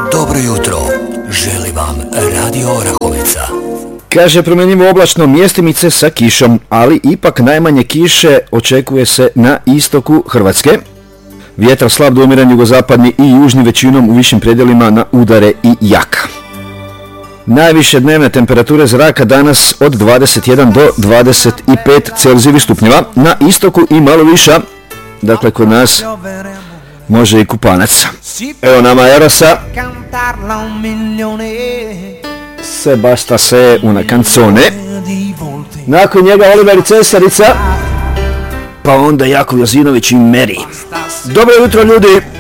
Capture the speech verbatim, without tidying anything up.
Dobro jutro, želi vam Radio Orahovica. Kaže, promjenjivo oblačno, mjestimice sa kišom, ali ipak najmanje kiše očekuje se na istoku Hrvatske. Vjetar slab do umiran, jugozapadni i južni, većinom u višim predjelima na udare i jak. Najviše dnevne temperature zraka danas od dvadeset jedan do dvadeset pet Celzijevih stupnjeva, na istoku i malo viša, dakle kod nas može i kupanac. Evo nama Erosa, se basta se una canzone. Nakon njega Oliver i Cesarica, pa onda Jakov Jozinović i Meri. Dobro jutro ljudi!